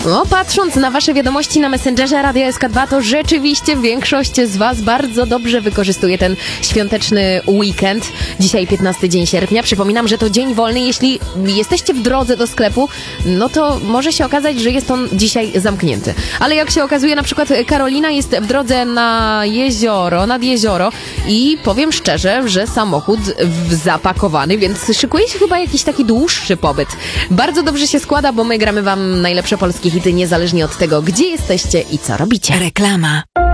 No, patrząc na wasze wiadomości na Messengerze Radia SK2, to rzeczywiście większość z was bardzo dobrze wykorzystuje ten świąteczny weekend. Dzisiaj 15 dzień sierpnia. Przypominam, że to dzień wolny. Jeśli jesteście w drodze do sklepu, no to może się okazać, że jest on dzisiaj zamknięty. Ale jak się okazuje, na przykład Karolina jest w drodze nad jezioro i powiem szczerze, że samochód zapakowany, więc szykuje się chyba jakiś taki dłuższy pobyt. Bardzo dobrze się składa, bo my gramy wam najlepsze polskie hity niezależnie od tego, gdzie jesteście i co robicie. Reklama.